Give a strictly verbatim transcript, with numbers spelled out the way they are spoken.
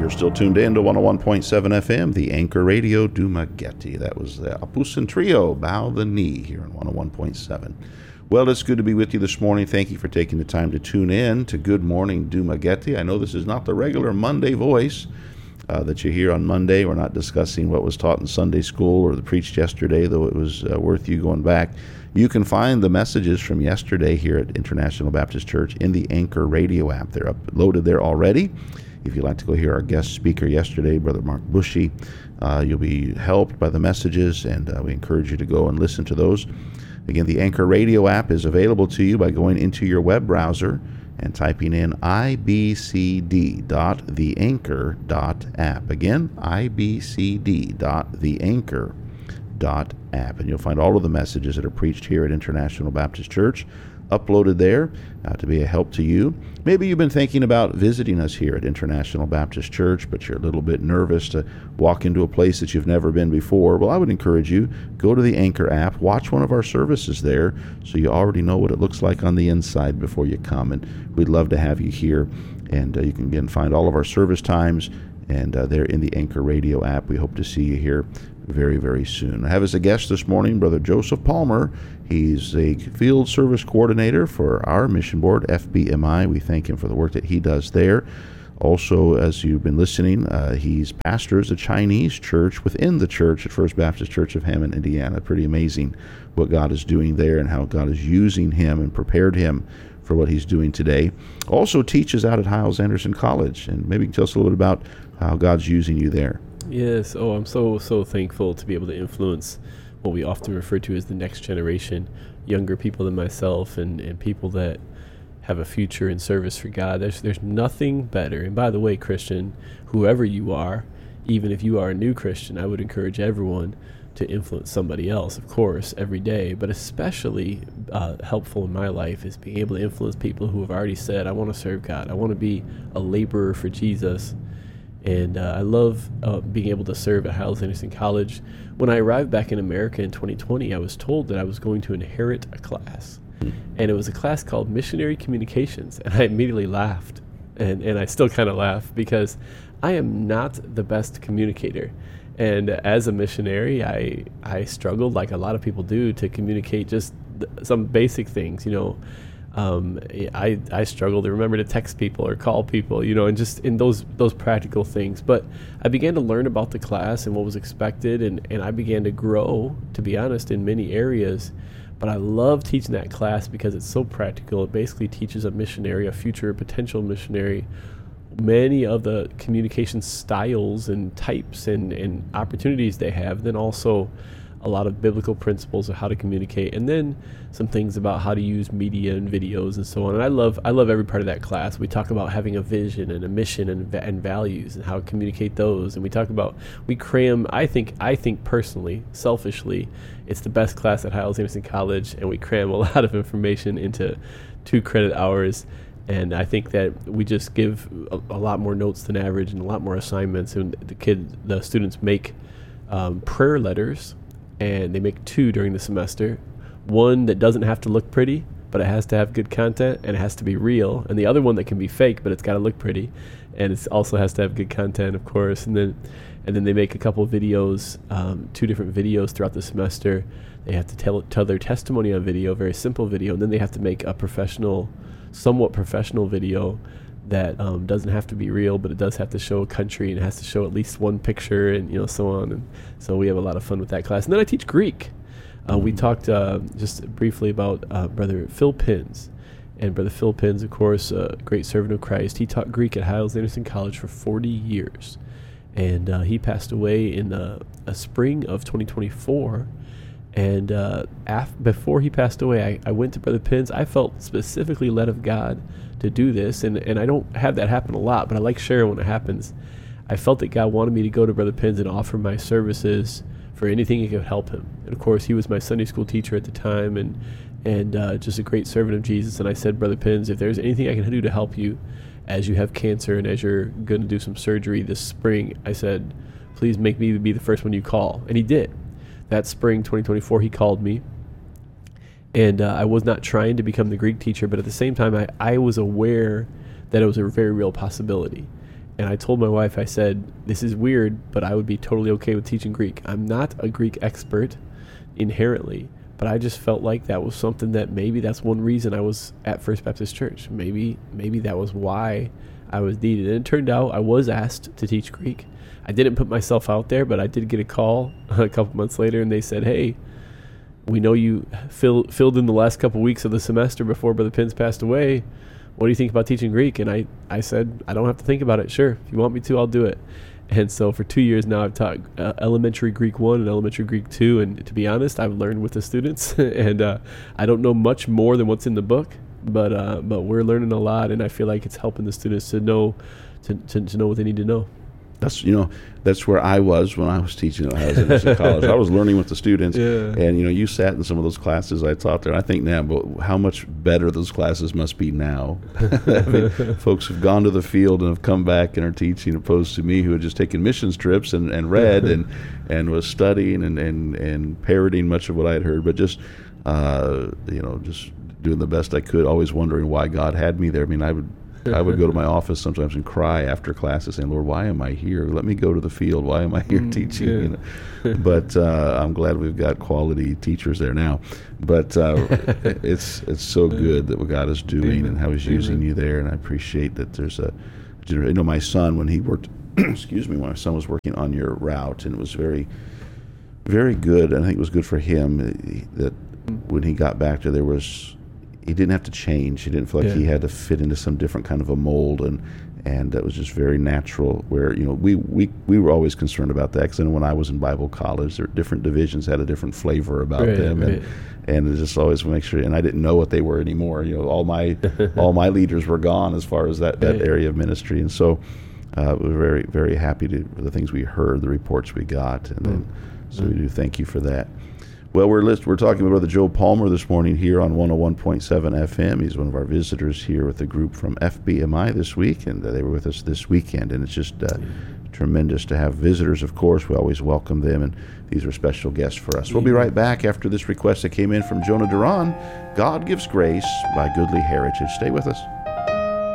You're still tuned in to one oh one point seven F M, the Anchor Radio Dumaguete. That was the Apusin Trio, Bow the Knee, here on one oh one point seven. Well, it's good to be with you this morning. Thank you for taking the time to tune in to Good Morning Dumaguete. I know this is not the regular Monday voice uh, that you hear on Monday. We're not discussing what was taught in Sunday school or the preached yesterday, though it was uh, worth you going back. You can find the messages from yesterday here at International Baptist Church in the Anchor Radio app. They're uploaded there already. If you'd like to go hear our guest speaker yesterday, Brother Mark Bushy, uh, you'll be helped by the messages, and uh, we encourage you to go and listen to those. Again, the Anchor Radio app is available to you by going into your web browser and typing in I B C D dot the anchor dot app. Again, I B C D dot the anchor dot app. And you'll find all of the messages that are preached here at International Baptist Church uploaded there uh, to be a help to you. Maybe you've been thinking about visiting us here at International Baptist Church, but you're a little bit nervous to walk into a place that you've never been before. Well, I would encourage you, go to the Anchor app, watch one of our services there so you already know what it looks like on the inside before you come. And we'd love to have you here. And uh, you can again find all of our service times and uh, they're in the Anchor Radio app. We hope to see you here very, very soon. I have as a guest this morning Brother Joseph Palmer. He's a field service coordinator for our mission board, F B M I. We thank him for the work that he does there. Also, as you've been listening, uh, he's pastors a Chinese church within the church at First Baptist Church of Hammond, Indiana. Pretty amazing what God is doing there and how God is using him and prepared him for what he's doing today. Also teaches out at Hyles-Anderson College, and maybe you can tell us a little bit about how God's using you there. Yes. Oh, I'm so, so thankful to be able to influence what we often refer to as the next generation, younger people than myself and, and people that have a future in service for God. There's there's nothing better. And by the way, Christian, whoever you are, even if you are a new Christian, I would encourage everyone to influence somebody else, of course, every day. But especially uh, helpful in my life is being able to influence people who have already said, I want to serve God. I want to be a laborer for Jesus. And uh, I love uh, being able to serve at Hyles-Anderson College. When I arrived back in America in twenty twenty, I was told that I was going to inherit a class. And it was a class called Missionary Communications. And I immediately laughed. And, and I still kind of laugh because I am not the best communicator. And as a missionary, I, I struggled, like a lot of people do, to communicate just th- some basic things, you know. Um, I, I struggle to remember to text people or call people, you know, and just in those those practical things. But I began to learn about the class and what was expected, and, and I began to grow, to be honest, in many areas. But I love teaching that class because it's so practical. It basically teaches a missionary, a future potential missionary, many of the communication styles and types and, and opportunities they have, then also a lot of biblical principles of how to communicate, and then some things about how to use media and videos and so on. And I love I love every part of that class. We talk about having a vision and a mission and, and values and how to communicate those. And we talk about, we cram, I think, I think personally, selfishly, it's the best class at Hyles-Anderson College, and we cram a lot of information into two credit hours. And I think that we just give a, a lot more notes than average and a lot more assignments. And the kids, the students make um, prayer letters, and they make two during the semester. One that doesn't have to look pretty, but it has to have good content, and it has to be real. And the other one that can be fake, but it's got to look pretty, and it also has to have good content, of course. And then, and then they make a couple of videos, um, two different videos throughout the semester. They have to tell tell their testimony on video, very simple video, and then they have to make a professional, somewhat professional video that um, doesn't have to be real, but it does have to show a country, and it has to show at least one picture, and you know, so on. And so we have a lot of fun with that class. And then I teach Greek. Uh, we talked uh, just briefly about uh, Brother Phil Pins. And Brother Phil Pins, of course, a great servant of Christ. He taught Greek at Hyles-Anderson College for forty years. And uh, he passed away in the uh, spring of twenty twenty-four. And uh, af- before he passed away, I, I went to Brother Pins. I felt specifically led of God to do this, and, and I don't have that happen a lot, but I like sharing when it happens. I felt that God wanted me to go to Brother Pins and offer my services for anything that could help him. And of course, he was my Sunday school teacher at the time, and and uh, just a great servant of Jesus. And I said, Brother Pins, if there's anything I can do to help you as you have cancer and as you're going to do some surgery this spring, I said, please make me be the first one you call. And he did. That spring, twenty twenty-four, he called me. And uh, I was not trying to become the Greek teacher, but at the same time, I, I was aware that it was a very real possibility. And I told my wife, I said, this is weird, but I would be totally okay with teaching Greek. I'm not a Greek expert inherently, but I just felt like that was something that maybe that's one reason I was at First Baptist Church. Maybe maybe that was why I was needed. And it turned out I was asked to teach Greek. I didn't put myself out there, but I did get a call a couple months later, and they said, hey, we know you fill, filled in the last couple weeks of the semester before Brother Pins passed away. What do you think about teaching Greek? And I, I said, I don't have to think about it. Sure. If you want me to, I'll do it. And so for two years now, I've taught uh, elementary Greek one and elementary Greek two. And to be honest, I've learned with the students. and uh, I don't know much more than what's in the book, but uh, but we're learning a lot. And I feel like it's helping the students to know to, to, to know what they need to know. That's, you know, that's where I was when I was teaching when I was in college. I was learning with the students, yeah. and you know, you sat in some of those classes I taught there. I think now, but how much better those classes must be now. I mean, folks have gone to the field and have come back and are teaching, opposed to me who had just taken missions trips and, and read and and was studying and, and, and parroting much of what I had heard, but just uh, you know, just doing the best I could, always wondering why God had me there. I mean, I would. I would go to my office sometimes and cry after classes saying, Lord, why am I here? Let me go to the field. Why am I here mm, teaching? Yeah. You know? But uh, I'm glad we've got quality teachers there now. But uh, it's it's so good that what God is doing Amen. And how He's Amen. Using you there. And I appreciate that there's a, you know, my son, when he worked, excuse me, when my son was working on your route, and it was very, very good. And I think it was good for him that when he got back to there was, he didn't have to change. He didn't feel like yeah. he had to fit into some different kind of a mold, and and that was just very natural. Where you know we we, we were always concerned about that, because I know when I was in Bible college, there different divisions had a different flavor about right, them, right. and and it just always make sure. And I didn't know what they were anymore. You know, all my all my leaders were gone as far as that, that right. area of ministry, and so uh, we were very very happy to for the things we heard, the reports we got, and then mm. so mm. we do thank you for that. Well, we're list, we're talking with Brother Joe Palmer this morning here on one oh one point seven F M. He's one of our visitors here with the group from F B M I this week, and uh, they were with us this weekend. And it's just uh, tremendous to have visitors, of course. We always welcome them, and these are special guests for us. We'll be right back after this request that came in from Jonah Duran, God Gives Grace by Goodly Heritage. Stay with us.